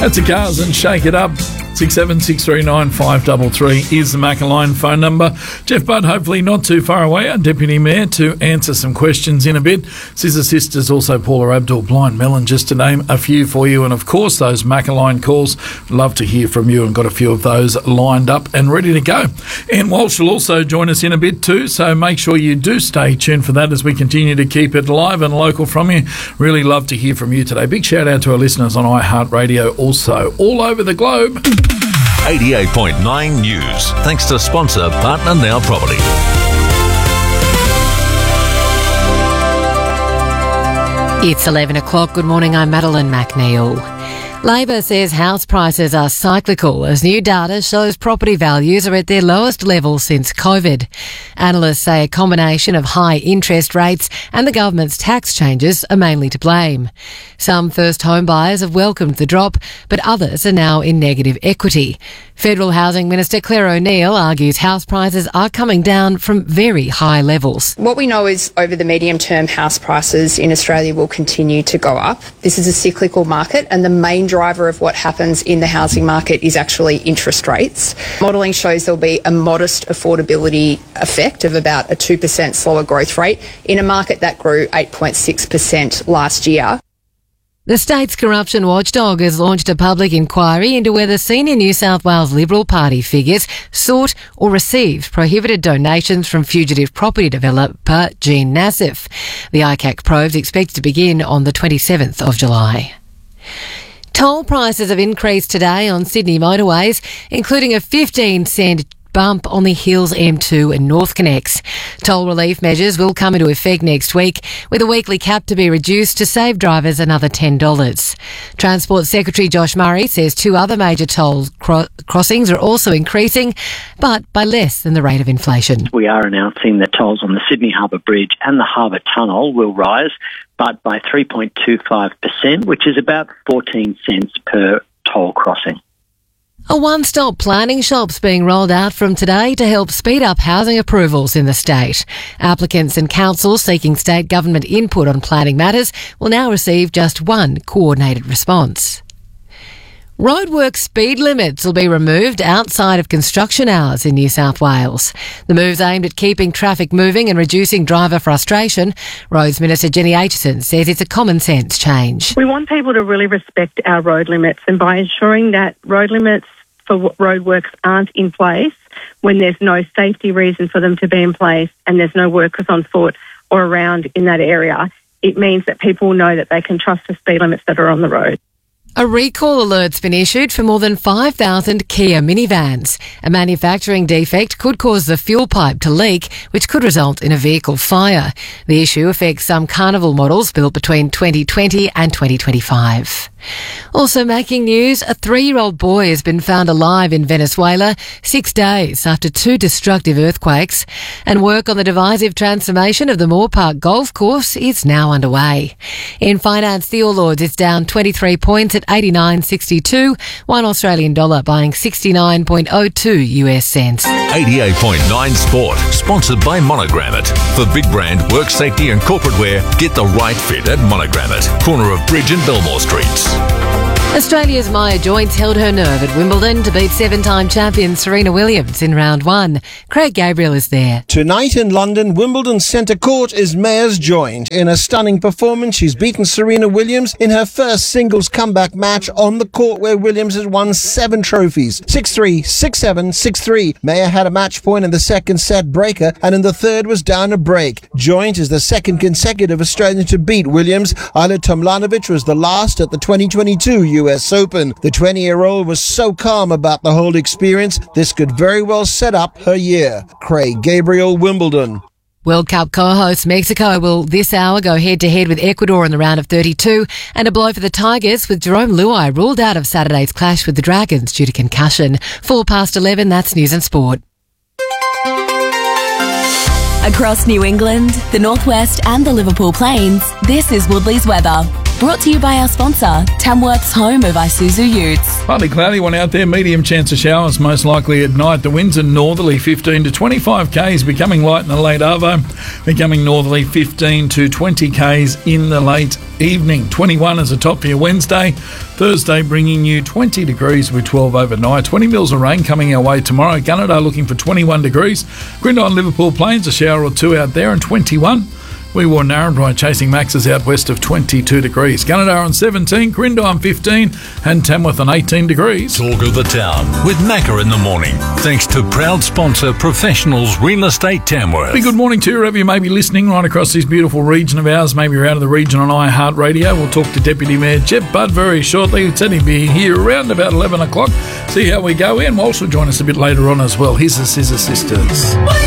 That's the Cars and Shake It Up. 67639533 is the Macquarie phone number. Jeff Budd, hopefully not too far away, our Deputy Mayor, to answer some questions in a bit. Scissor Sisters, also Paula Abdul, Blind Melon, just to name a few for you. And of course, those Macquarie calls. Love to hear from you, and got a few of those lined up and ready to go. Anne Walsh will also join us in a bit too, so make sure you do stay tuned for that as we continue to keep it live and local from you. Really love to hear from you today. Big shout out to our listeners on iHeartRadio, also all over the globe. 88.9 News. Thanks to sponsor Partner Now Property. It's 11 o'clock. Good morning, I'm Madeline McNeil. Labor says house prices are cyclical as new data shows property values are at their lowest level since COVID. Analysts say a combination of high interest rates and the government's tax changes are mainly to blame. Some first home buyers have welcomed the drop, but others are now in negative equity. Federal Housing Minister Claire O'Neil argues house prices are coming down from very high levels. What we know is over the medium term, house prices in Australia will continue to go up. This is a cyclical market, and the main driver of what happens in the housing market is actually interest rates. Modelling shows there'll be a modest affordability effect of about a 2% slower growth rate in a market that grew 8.6% last year. The state's corruption watchdog has launched a public inquiry into whether senior New South Wales Liberal Party figures sought or received prohibited donations from fugitive property developer Gene Nassif. The ICAC probe is expected to begin on the 27th of July. Toll prices have increased today on Sydney motorways, including a 15-cent bump on the Hills M2 and North Connects. Toll relief measures will come into effect next week, with a weekly cap to be reduced to save drivers another $10. Transport Secretary Josh Murray says two other major toll crossings are also increasing, but by less than the rate of inflation. We are announcing that tolls on the Sydney Harbour Bridge and the Harbour Tunnel will rise, but by 3.25%, which is about 14 cents per toll crossing. A one-stop planning shop's being rolled out from today to help speed up housing approvals in the state. Applicants and councils seeking state government input on planning matters will now receive just one coordinated response. Roadwork speed limits will be removed outside of construction hours in New South Wales. The move's aimed at keeping traffic moving and reducing driver frustration. Roads Minister Jenny Aitchison says it's a common sense change. We want people to really respect our road limits, and by ensuring that road limits for roadworks aren't in place when there's no safety reason for them to be in place and there's no workers on foot or around in that area, it means that people know that they can trust the speed limits that are on the road. A recall alert's been issued for more than 5,000 Kia minivans. A manufacturing defect could cause the fuel pipe to leak, which could result in a vehicle fire. The issue affects some Carnival models built between 2020 and 2025. Also making news, a 3-year-old boy has been found alive in Venezuela 6 days after 2 destructive earthquakes, and work on the divisive transformation of the Moore Park golf course is now underway. In finance, the All Ords is down 23 points at 89.62, $1 Australian dollar buying 69.02 US cents. 88.9 Sport, sponsored by Monogrammet. For big brand, work safety and corporate wear, get the right fit at Monogrammet, corner of Bridge and Belmore Streets. Australia's Maya Joyce held her nerve at Wimbledon to beat 7-time champion Serena Williams in round 1. Craig Gabriel is there. Tonight in London, Wimbledon Centre Court is Maya's Joyce. In a stunning performance, she's beaten Serena Williams in her first singles comeback match on the court where Williams has won 7 trophies. 6-3, 6-7, 6-3. Maya had a match point in the second set breaker and in the third was down a break. Joyce is the second consecutive Australian to beat Williams. Ayla Tomljanovic was the last at the 2022 US Open. The 20-year-old was so calm about the whole experience, this could very well set up her year. Craig Gabriel, Wimbledon. World Cup co-host Mexico will this hour go head-to-head with Ecuador in the round of 32, and a blow for the Tigers with Jerome Luai ruled out of Saturday's clash with the Dragons due to concussion. 11:04, that's News and Sport. Across New England, the Northwest and the Liverpool Plains, this is Woodley's weather. Brought to you by our sponsor, Tamworth's home of Isuzu Utes. Partly cloudy one out there, medium chance of showers most likely at night. The winds are northerly 15 to 25 k's, becoming light in the late arvo, becoming northerly 15 to 20 k's in the late evening. 21 as a top for your Wednesday. Thursday bringing you 20 degrees with 12 overnight. 20 mils of rain coming our way tomorrow. Gunnedah looking for 21 degrees. Grindon, Liverpool Plains, a shower or two out there, and 21. We wore Narrabri chasing maxes out west of 22 degrees. Gunnedah on 17, Grindon 15, and Tamworth on 18 degrees. Talk of the town with Macca in the morning. Thanks to proud sponsor Professionals Real Estate Tamworth. Good morning to you, wherever you may be listening right across this beautiful region of ours. Maybe you're out of the region on iHeartRadio. We'll talk to Deputy Mayor Jeff Budd very shortly. He said he'd be here around about 11 o'clock. See how we go. Ian Walsh will join us a bit later on as well. Here's the Scissor Sisters.